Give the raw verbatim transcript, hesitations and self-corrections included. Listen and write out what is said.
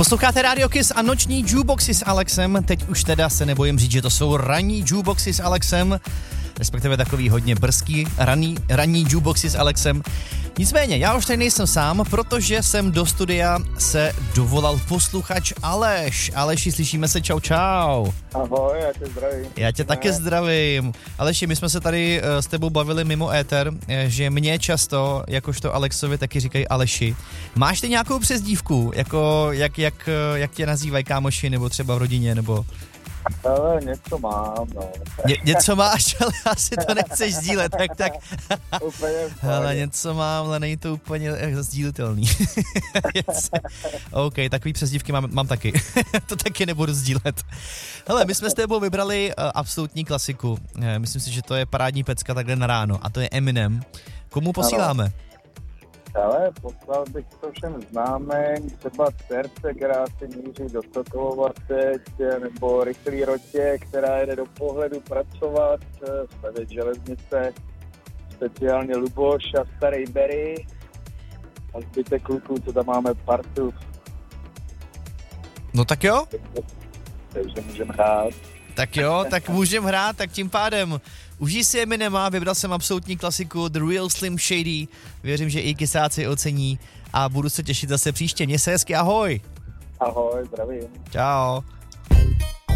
Posloucháte Radio Kiss a noční jukeboxy s Alexem. Teď už teda se nebojím říct, že to jsou ranní jukeboxy s Alexem, respektive takový hodně brzký ranní, ranní jukeboxy s Alexem. Nicméně, já už tady nejsem sám, protože jsem do studia se dovolal posluchač Aleš. Aleši, slyšíme se, čau čau. Ahoj, já tě zdravím. Já tě také zdravím. Aleši, my jsme se tady uh, s tebou bavili mimo éter, že mě často, jakožto Alexovi, taky říkají Aleši. Máš ty nějakou přezdívku, jako jak, jak, jak tě nazývají kámoši, nebo třeba v rodině, nebo... Ale něco mám, no. Ně, něco máš, ale asi to nechceš sdílet, tak tak. Úplně Ale něco mám, ale není to úplně sdílitelný. OK, takový přezdívky mám, mám taky. To taky nebudu sdílet. Hele, my jsme s tebou vybrali uh, absolutní klasiku. Myslím si, že to je parádní pecka takhle na ráno. A to je Eminem. Komu posíláme? Ale poslal bych to všem známým, třeba Terce, která si míří do Sokolova teď, nebo Rychlý Rotě, která jede do Pohledu pracovat, stavět železnice, speciálně Luboš a Starý Berry a zbytek kluků, co tam máme partu. No tak jo. Takže můžeme hrát. Tak jo, tak můžeme hrát, tak tím pádem užij si Eminema, vybral jsem absolutní klasiku The Real Slim Shady, věřím, že i kysáci ocení a budu se těšit zase příště, měj se hezky, ahoj. Ahoj, zdravím. Čau.